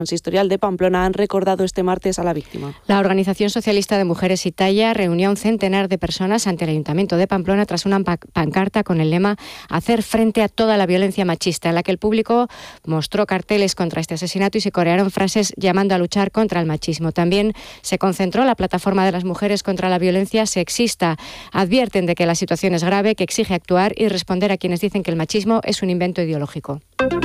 Consistorial de Pamplona han recordado este martes a la víctima. La Organización Socialista de Mujeres Italia reunió a un centenar de personas ante el Ayuntamiento de Pamplona tras una pancarta con el lema «Hacer frente a toda la violencia machista», en la que el público mostró carteles contra este asesinato y se corearon frases llamando a luchar contra el machismo. También se concentró la plataforma de las mujeres contra la violencia sexista. Advierten de que la situación es grave, que exige actuar y responder a quienes dicen que el machismo es un invento ideológico.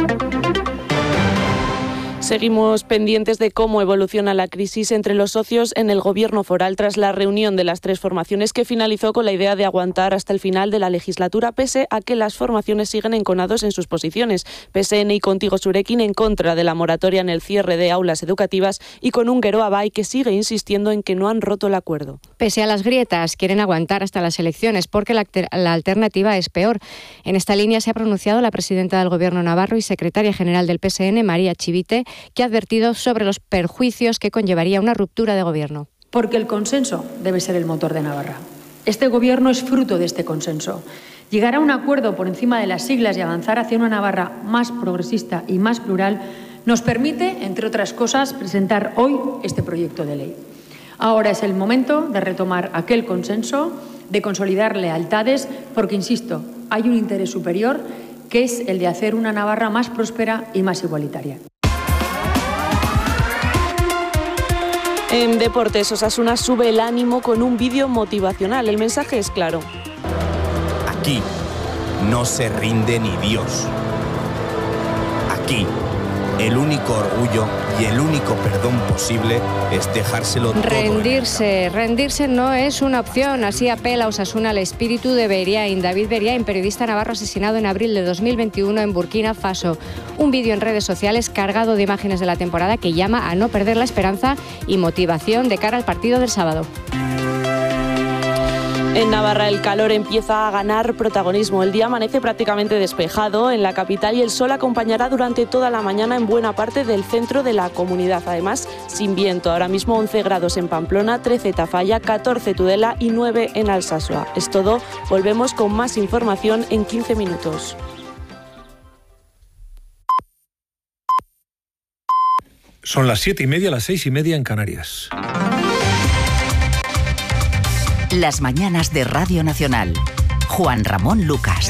Seguimos pendientes de cómo evoluciona la crisis entre los socios en el Gobierno foral tras la reunión de las tres formaciones que finalizó con la idea de aguantar hasta el final de la legislatura, pese a que las formaciones siguen enconados en sus posiciones. PSN y Contigo Surekin en contra de la moratoria en el cierre de aulas educativas y con un Geroa Bai que sigue insistiendo en que no han roto el acuerdo. Pese a las grietas, quieren aguantar hasta las elecciones porque la alternativa es peor. En esta línea se ha pronunciado la presidenta del Gobierno navarro y secretaria general del PSN, María Chivite, que ha advertido sobre los perjuicios que conllevaría una ruptura de gobierno. Porque el consenso debe ser el motor de Navarra. Este gobierno es fruto de este consenso. Llegar a un acuerdo por encima de las siglas y avanzar hacia una Navarra más progresista y más plural nos permite, entre otras cosas, presentar hoy este proyecto de ley. Ahora es el momento de retomar aquel consenso, de consolidar lealtades, porque, insisto, hay un interés superior que es el de hacer una Navarra más próspera y más igualitaria. En deportes, Osasuna sube el ánimo con un vídeo motivacional. El mensaje es claro. Aquí no se rinde ni Dios. Aquí el único orgullo y el único perdón posible es dejárselo todo. Rendirse no es una opción. Así apela Osasuna al espíritu de Beriain. David Beriain, periodista navarro asesinado en abril de 2021 en Burkina Faso. Un vídeo en redes sociales cargado de imágenes de la temporada que llama a no perder la esperanza y motivación de cara al partido del sábado. En Navarra el calor empieza a ganar protagonismo. El día amanece prácticamente despejado en la capital y el sol acompañará durante toda la mañana en buena parte del centro de la comunidad. Además, sin viento. Ahora mismo 11 grados en Pamplona, 13 Tafalla, 14 Tudela y 9 en Alsasua. Es todo. Volvemos con más información en 15 minutos. Son las 7:30, las 6:30 en Canarias. Las mañanas de Radio Nacional. Juan Ramón Lucas.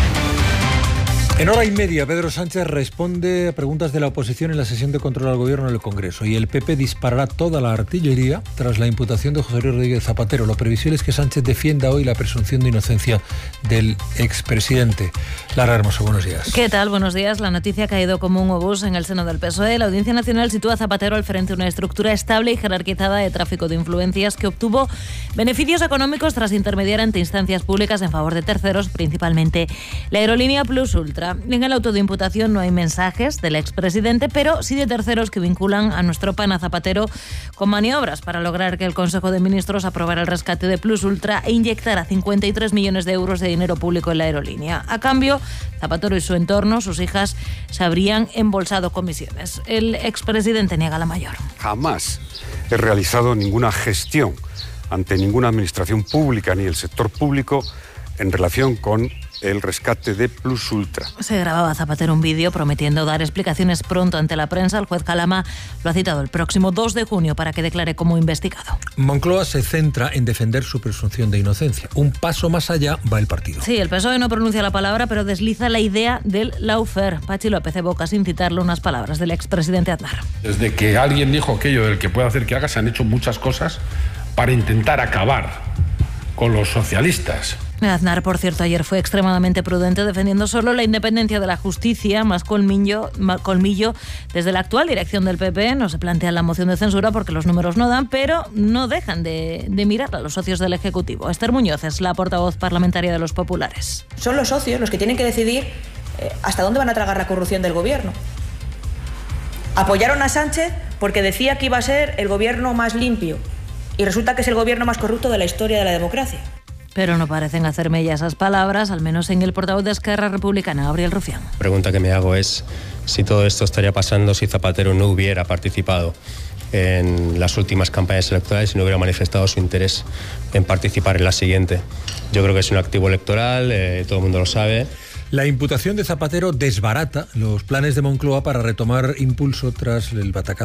En hora y media, Pedro Sánchez responde a preguntas de la oposición en la sesión de control al Gobierno en el Congreso y el PP disparará toda la artillería tras la imputación de José Luis Rodríguez Zapatero. Lo previsible es que Sánchez defienda hoy la presunción de inocencia del expresidente. Lara Hermoso, buenos días. ¿Qué tal? Buenos días. La noticia ha caído como un obús en el seno del PSOE. La Audiencia Nacional sitúa a Zapatero al frente de una estructura estable y jerarquizada de tráfico de influencias que obtuvo beneficios económicos tras intermediar ante instancias públicas en favor de terceros, principalmente la aerolínea Plus Ultra. En el auto de imputación no hay mensajes del expresidente, pero sí de terceros que vinculan a nuestro pana Zapatero con maniobras para lograr que el Consejo de Ministros aprobara el rescate de Plus Ultra e inyectara 53 millones de euros de dinero público en la aerolínea. A cambio, Zapatero y su entorno, sus hijas, se habrían embolsado comisiones. El expresidente niega la mayor. Jamás he realizado ninguna gestión ante ninguna administración pública ni el sector público en relación con el rescate de Plus Ultra. Se grababa Zapatero un vídeo prometiendo dar explicaciones pronto ante la prensa. El juez Calama lo ha citado el próximo 2 de junio para que declare como investigado. Moncloa se centra en defender su presunción de inocencia. Un paso más allá va el partido. Sí, el PSOE no pronuncia la palabra, pero desliza la idea del lawfare. Pachi López evoca sin citarlo unas palabras del expresidente Aznar. Desde que alguien dijo aquello del que puede hacer que haga, se han hecho muchas cosas para intentar acabar con los socialistas. Aznar, por cierto, ayer fue extremadamente prudente defendiendo solo la independencia de la justicia, más colmillo desde la actual dirección del PP. No se plantea la moción de censura porque los números no dan, pero no dejan de mirar a los socios del Ejecutivo. Esther Muñoz es la portavoz parlamentaria de los populares. Son los socios los que tienen que decidir hasta dónde van a tragar la corrupción del gobierno. Apoyaron a Sánchez porque decía que iba a ser el gobierno más limpio y resulta que es el gobierno más corrupto de la historia de la democracia. Pero no parecen hacer mella esas palabras, al menos en el portavoz de Esquerra Republicana, Gabriel Rufián. La pregunta que me hago es si todo esto estaría pasando si Zapatero no hubiera participado en las últimas campañas electorales y no hubiera manifestado su interés en participar en la siguiente. Yo creo que es un activo electoral, todo el mundo lo sabe. La imputación de Zapatero desbarata los planes de Moncloa para retomar impulso tras el batacazo